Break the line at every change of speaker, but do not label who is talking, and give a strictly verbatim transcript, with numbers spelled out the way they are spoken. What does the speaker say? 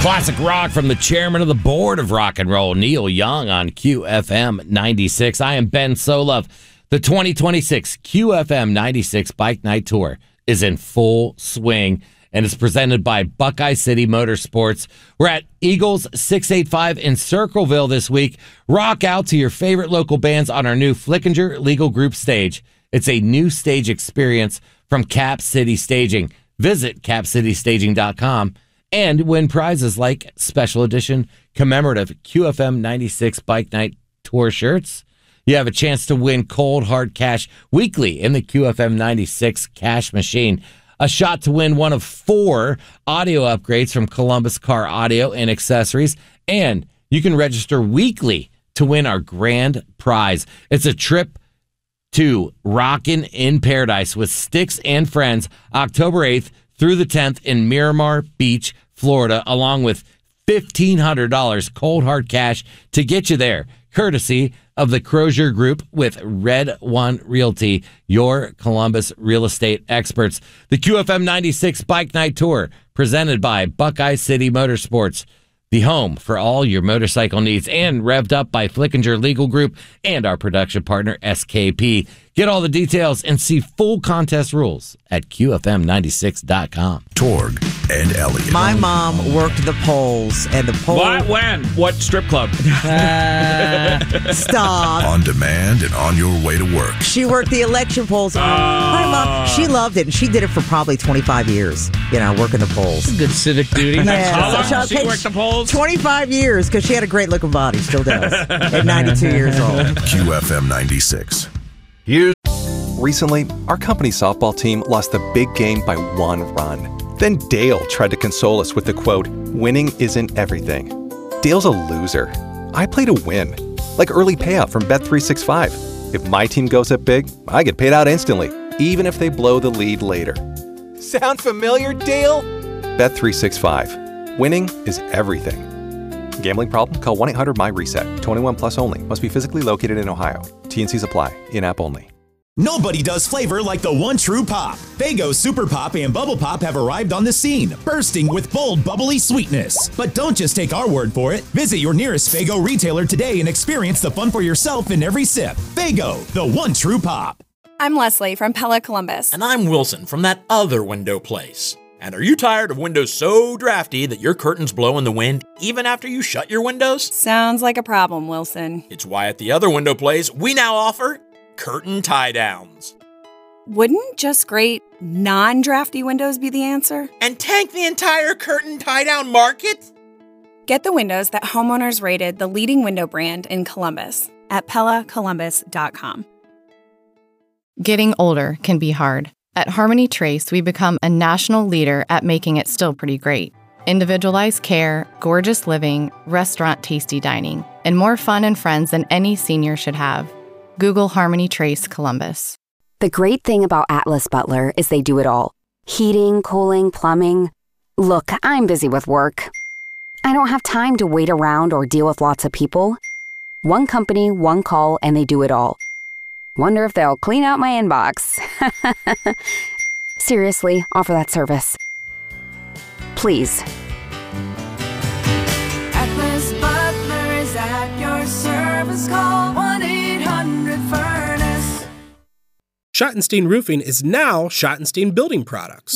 Classic rock from the chairman of the board of rock and roll, Neil Young, on Q F M ninety-six. I am Ben Solove. The twenty twenty-six Q F M ninety-six Bike Night Tour is in full swing and is presented by Buckeye City Motorsports. We're at Eagles six eighty-five in Circleville this week. Rock out to your favorite local bands on our new Flickinger Legal Group stage. It's a new stage experience from Cap City Staging. Visit cap city staging dot com and win prizes like special edition commemorative Q F M ninety-six Bike Night Tour shirts. You have a chance to win cold hard cash weekly in the Q F M ninety-six cash machine. A shot to win one of four audio upgrades from Columbus Car Audio and Accessories. And you can register weekly to win our grand prize. It's a trip to Rockin' in Paradise with Styx and Friends, October eighth through the tenth in Miramar Beach, Florida, along with fifteen hundred dollars cold hard cash to get you there, courtesy of the Crozier Group with Red One Realty, your Columbus real estate experts. The Q F M ninety-six Bike Night Tour, presented by Buckeye City Motorsports, the home for all your motorcycle needs, and revved up by Flickinger Legal Group and our production partner, S K P. Get all the details and see full contest rules at Q F M ninety-six dot com.
Torg and Elliot.
My mom worked the polls, and the poll...
What? When? What strip club?
Uh, stop.
On demand and on your way to work.
She worked the election polls.
Oh.
My mom, she loved it, and she did it for probably twenty-five years, you know, working the polls.
Good civic duty.
Yeah.
How long
So
did she
okay,
work the polls?
twenty-five years, because she had a great-looking body. Still does. At ninety-two years old.
Q F M ninety-six.
Here's Recently, our company softball team lost the big game by one run. Then Dale tried to console us with the quote, "Winning isn't everything." Dale's a loser. I play to win. Like early payout from Bet three sixty-five. If my team goes up big, I get paid out instantly, even if they blow the lead later. Sound familiar, Dale? Bet three sixty-five. Winning is everything. Gambling problem? Call one eight hundred M Y reset. twenty-one plus only. Must be physically located in Ohio. T and Cs apply. In-app only.
Nobody does flavor like the one true pop. Faygo Super Pop and Bubble Pop have arrived on the scene, bursting with bold, bubbly sweetness. But don't just take our word for it. Visit your nearest Faygo retailer today and experience the fun for yourself in every sip. Faygo, the one true pop.
I'm Leslie from Pella Columbus.
And I'm Wilson from that other window place. And are you tired of windows so drafty that your curtains blow in the wind even after you shut your windows?
Sounds like a problem, Wilson.
It's why at the other window place, we now offer curtain tie-downs.
Wouldn't just great non-drafty windows be the answer?
And tank the entire curtain tie-down market?
Get the windows that homeowners rated the leading window brand in Columbus at pella columbus dot com.
Getting older can be hard. At Harmony Trace, we become a national leader at making it still pretty great. Individualized care, gorgeous living, restaurant tasty dining, and more fun and friends than any senior should have. Google Harmony Trace Columbus.
The great thing about Atlas Butler is they do it all. Heating, cooling, plumbing. Look, I'm busy with work. I don't have time to wait around or deal with lots of people. One company, one call, and they do it all. Wonder if they'll clean out my inbox. Seriously, offer that service. Please.
Atlas Butler is at your service. Call one eight hundred furnace.
Schottenstein Roofing is now Schottenstein Building Products.